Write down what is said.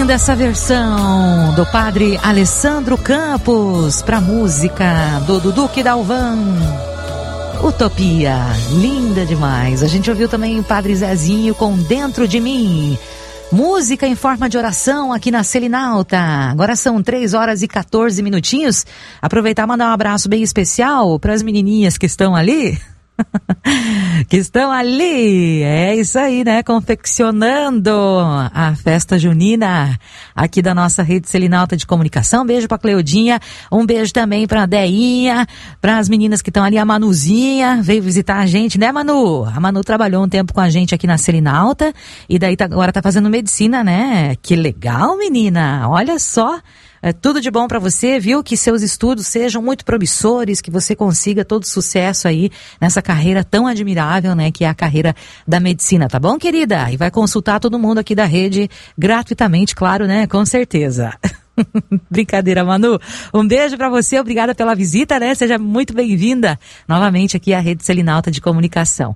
Linda essa versão do padre Alessandro Campos para música do Duque Dalvan. Utopia, linda demais. A gente ouviu também o padre Zezinho com Dentro de Mim. Música em forma de oração aqui na Selinalta. Agora são 3h14. Aproveitar e mandar um abraço bem especial para as menininhas que estão ali. Que estão ali, é isso aí, né, confeccionando a festa junina aqui da nossa rede Selinalta de comunicação. Um beijo pra Cleudinha, um beijo também pra Deinha, para as meninas que estão ali, a Manuzinha veio visitar a gente, né, Manu? A Manu trabalhou um tempo com a gente aqui na Selinalta e daí agora tá fazendo medicina, né? Que legal, menina, olha só. É tudo de bom para você, viu? Que seus estudos sejam muito promissores, que você consiga todo sucesso aí nessa carreira tão admirável, né? Que é a carreira da medicina, tá bom, querida? E vai consultar todo mundo aqui da rede gratuitamente, claro, né? Com certeza. Brincadeira, Manu. Um beijo pra você, obrigada pela visita, né? Seja muito bem-vinda novamente aqui à Rede Selinalta de Comunicação.